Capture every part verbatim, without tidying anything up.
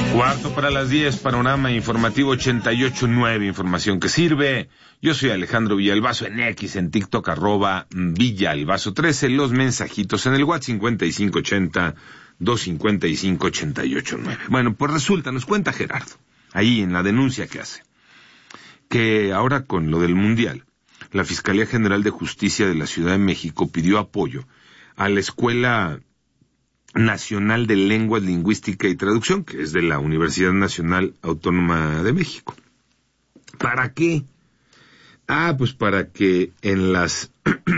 Cuarto para las diez, panorama informativo ochenta y ocho punto nueve, información que sirve. Yo soy Alejandro Villalbazo, en X, en TikTok, arroba Villalbazo trece, los mensajitos en el WhatsApp cincuenta y cinco ochenta, doscientos cincuenta y cinco, ochenta y ocho nueve. Bueno, pues resulta, nos cuenta Gerardo, ahí en la denuncia que hace, que ahora con lo del Mundial, la Fiscalía General de Justicia de la Ciudad de México pidió apoyo a la Escuela Nacional de Lenguas, Lingüística y Traducción, que es de la Universidad Nacional Autónoma de México. ¿Para qué? Ah, pues para que en las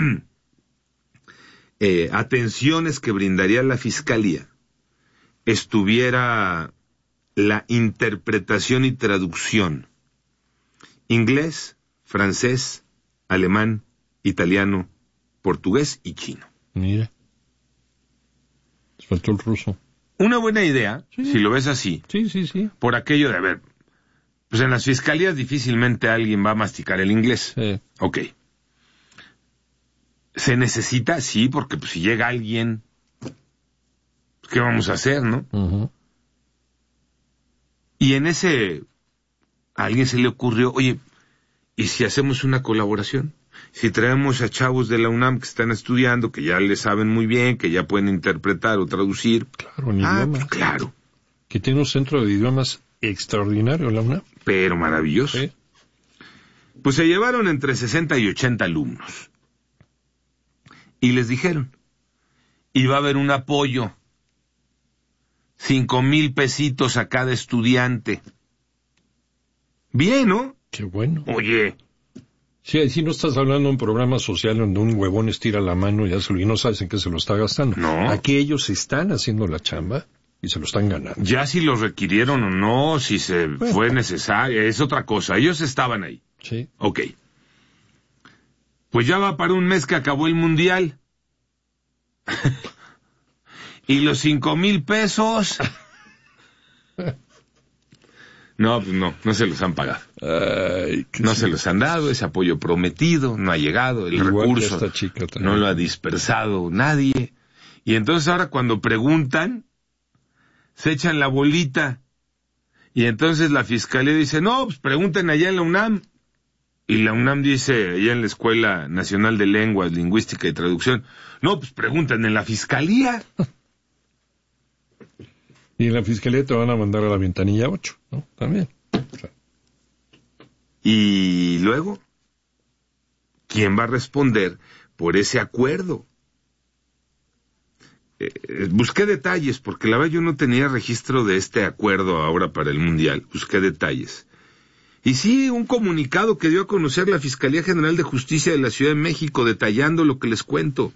eh, atenciones que brindaría la Fiscalía estuviera la interpretación y traducción inglés, francés, alemán, italiano, portugués y chino. Mira. Faltó el ruso. Una buena idea, sí. Si lo ves así. Sí, sí, sí. Por aquello de, a ver, pues en las fiscalías difícilmente alguien va a masticar el inglés. Sí. Ok. ¿Se necesita? Sí, porque pues si llega alguien, ¿qué vamos a hacer, no? Uh-huh. Y en ese, a alguien se le ocurrió, oye, ¿y si hacemos una colaboración? Si traemos a chavos de la UNAM que están estudiando, que ya le saben muy bien, que ya pueden interpretar o traducir. Claro, en ah, idiomas. Pues claro. Que tiene un centro de idiomas extraordinario, la UNAM. Pero maravilloso. Sí. Pues se llevaron entre sesenta y ochenta alumnos. Y les dijeron, y va a haber un apoyo. Cinco mil pesitos a cada estudiante. Bien, ¿no? Qué bueno. Oye. Sí, si no estás hablando de un programa social donde un huevón estira la mano y, y no sabes en qué se lo está gastando. No. Aquí ellos están haciendo la chamba y se lo están ganando. Ya si los requirieron o no, si se bueno. fue necesario, es otra cosa. Ellos estaban ahí. Sí. Ok. Pues ya va para un mes que acabó el Mundial. Y los cinco mil pesos... No, pues no, no se los han pagado. Ay, no sí. se los han dado, ese apoyo prometido, no ha llegado, el Igual recurso que esta chica no lo ha dispersado nadie. Y entonces ahora cuando preguntan, se echan la bolita. Y entonces la fiscalía dice, no, pues pregunten allá en la UNAM. Y la UNAM dice, allá en la Escuela Nacional de Lenguas, Lingüística y Traducción, no, pues pregunten en la fiscalía. Y en la fiscalía te van a mandar a la ventanilla ocho, ¿no? También. O sea. Y luego, ¿quién va a responder por ese acuerdo? Eh, busqué detalles, porque la verdad yo no tenía registro de este acuerdo ahora para el Mundial. Busqué detalles. Y sí, un comunicado que dio a conocer la Fiscalía General de Justicia de la Ciudad de México, detallando lo que les cuento.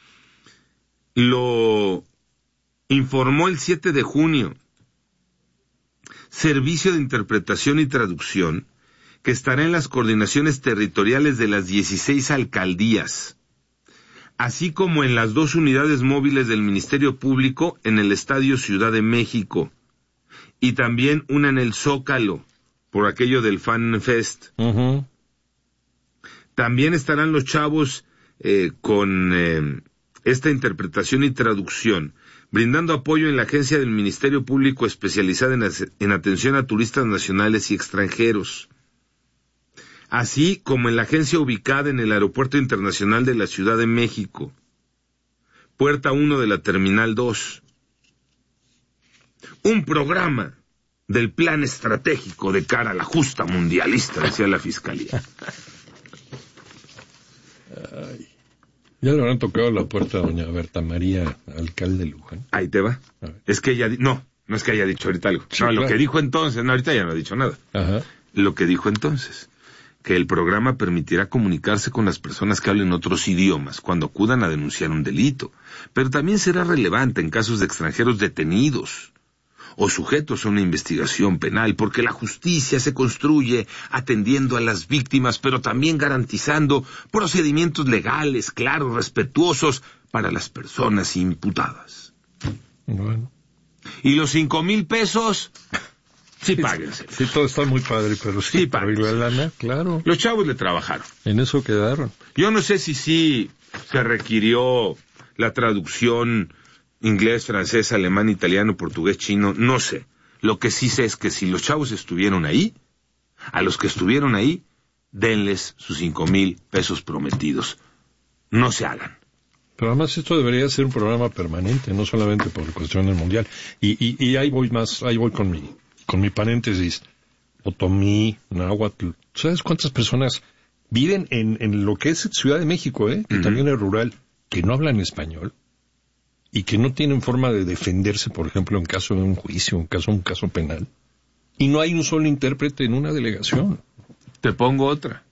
Lo informó el siete de junio. Servicio de Interpretación y Traducción, que estará en las coordinaciones territoriales de las dieciséis alcaldías, así como en las dos unidades móviles del Ministerio Público en el Estadio Ciudad de México, y también una en el Zócalo, por aquello del Fan Fest. Uh-huh. También estarán los chavos eh, con eh, esta interpretación y traducción, brindando apoyo en la agencia del Ministerio Público especializada en, en atención a turistas nacionales y extranjeros, así como en la agencia ubicada en el Aeropuerto Internacional de la Ciudad de México, Puerta uno de la Terminal dos. Un programa del plan estratégico de cara a la justa mundialista, decía la Fiscalía. Ay. Ya le habrán tocado la puerta a doña Berta María, alcalde de Luján. Ahí te va. Es que ella... No, no es que haya dicho ahorita algo. Sí, no, claro. Lo que dijo entonces... No, ahorita ya no ha dicho nada. Ajá. Lo que dijo entonces, que el programa permitirá comunicarse con las personas que hablen otros idiomas cuando acudan a denunciar un delito, pero también será relevante en casos de extranjeros detenidos o sujetos a una investigación penal, porque la justicia se construye atendiendo a las víctimas, pero también garantizando procedimientos legales, claros, respetuosos para las personas imputadas. Bueno. ¿Y los cinco mil pesos? Sí, páguense. Sí, todo está muy padre, pero sí, Sí, para páguense. la lana, claro. Los chavos le trabajaron. En eso quedaron. Yo no sé si sí se requirió la traducción inglés, francés, alemán, italiano, portugués, chino, no sé. Lo que sí sé es que si los chavos estuvieron ahí, a los que estuvieron ahí, denles sus cinco mil pesos prometidos. No se hagan. Pero además esto debería ser un programa permanente, no solamente por cuestión del mundial. Y, y, y ahí voy más, ahí voy con mi, con mi paréntesis. Otomí, Náhuatl. ¿Sabes cuántas personas viven en, en lo que es Ciudad de México, eh? Que uh-huh. también es rural, que no hablan español y que no tienen forma de defenderse, por ejemplo, en caso de un juicio, en caso de un caso penal? Y no hay un solo intérprete en una delegación. Te pongo otra.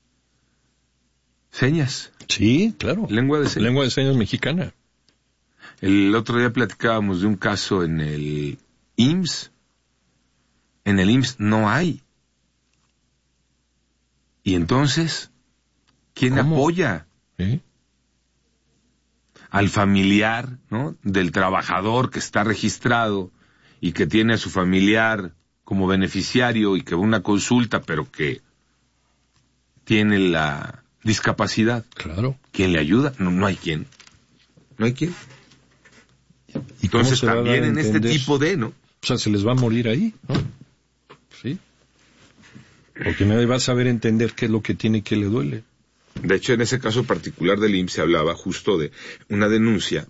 Señas. Sí, claro. Lengua de señas. Lengua de señas mexicana. El otro día platicábamos de un caso en el I M S S. En el I M S S no hay. Y entonces, ¿quién ¿Cómo? apoya? ¿Eh? Al familiar, ¿no? Del trabajador que está registrado y que tiene a su familiar como beneficiario y que va a una consulta, pero que tiene la discapacidad. Claro. ¿Quién le ayuda? No, no hay quien. No hay quien. ¿Y entonces también en este tipo de, ¿no? O sea, se les va a morir ahí, ¿no? Sí. Porque nadie va a saber entender qué es lo que tiene y qué le duele. De hecho, en ese caso particular del I M S S se hablaba justo de una denuncia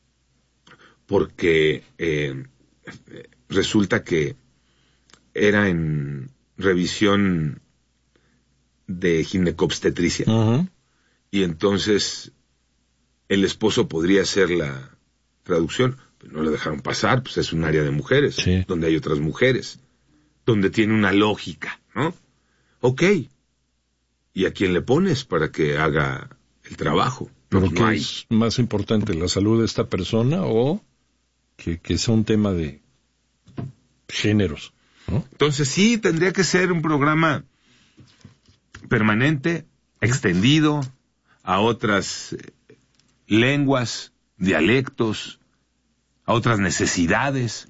porque eh, resulta que era en revisión de ginecobstetricia. Uh-huh. Y entonces el esposo podría hacer la traducción, pero no le dejaron pasar, pues es un área de mujeres, sí. donde hay otras mujeres, donde tiene una lógica, ¿no? Ok. ¿Y a quién le pones para que haga el trabajo? ¿Pero pues qué no hay. es más importante, la salud de esta persona o que, que sea un tema de géneros, ¿no? Entonces sí, tendría que ser un programa permanente, extendido a otras eh, lenguas, dialectos, a otras necesidades.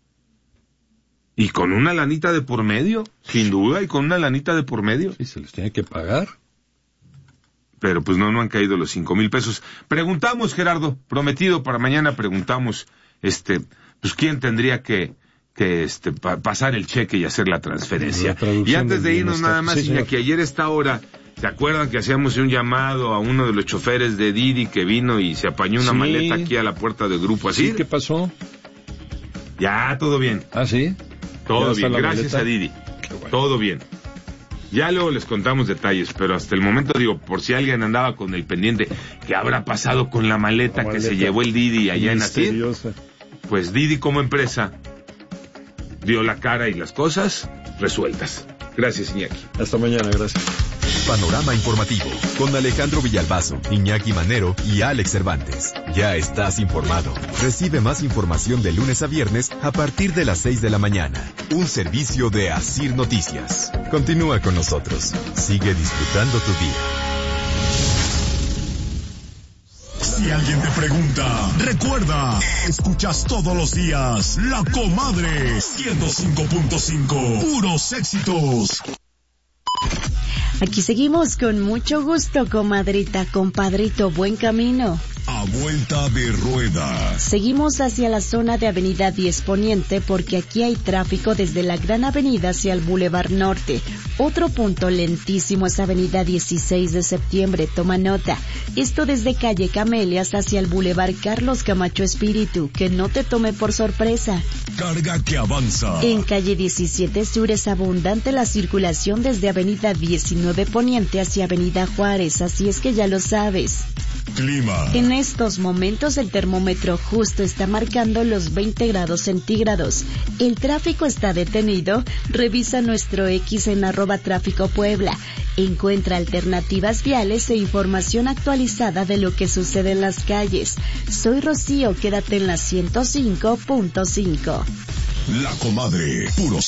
Y con una lanita de por medio, sin duda, y con una lanita de por medio. Sí, se les tiene que pagar. Pero pues no, no han caído los cinco mil pesos. Preguntamos, Gerardo, prometido para mañana preguntamos, este, pues quién tendría que, que este, pa- pasar el cheque y hacer la transferencia. La y antes de irnos nada más, sí, que ayer a esta hora, ¿se acuerdan que hacíamos un llamado a uno de los choferes de Didi que vino y se apañó una sí. maleta aquí a la puerta del grupo así? Sí, ¿qué pasó? Ya, todo bien. ¿Ah, sí? Todo bien, gracias maleta? a Didi. Bueno. Todo bien. Ya luego les contamos detalles, pero hasta el momento digo, por si alguien andaba con el pendiente, ¿qué habrá pasado con la maleta, la maleta que se llevó el Didi allá en Asir? Pues Didi como empresa dio la cara y las cosas resueltas. Gracias, Iñaki. Hasta mañana, gracias. Panorama informativo con Alejandro Villalbazo, Iñaki Manero y Alex Cervantes. Ya estás informado. Recibe más información de lunes a viernes a partir de las seis de la mañana. Un servicio de Asir Noticias. Continúa con nosotros. Sigue disfrutando tu día. Si alguien te pregunta, recuerda, escuchas todos los días La Comadre ciento cinco punto cinco. Puros éxitos. Aquí seguimos con mucho gusto, comadrita, compadrito, buen camino. A vuelta de rueda. Seguimos hacia la zona de Avenida diez Poniente porque aquí hay tráfico desde la Gran Avenida hacia el Boulevard Norte. Otro punto lentísimo es Avenida dieciséis de septiembre, toma nota. Esto desde calle Camelias hacia el Boulevard Carlos Camacho Espíritu, que no te tome por sorpresa. Carga que avanza. En calle diecisiete Sur es abundante la circulación desde Avenida diecinueve Poniente hacia Avenida Juárez, así es que ya lo sabes. Clima. En estos momentos el termómetro justo está marcando los veinte grados centígrados. El tráfico está detenido. Revisa nuestro X en arroba tráfico Puebla. Encuentra alternativas viales e información actualizada de lo que sucede en las calles. Soy Rocío, quédate en la ciento cinco punto cinco. La Comadre, puros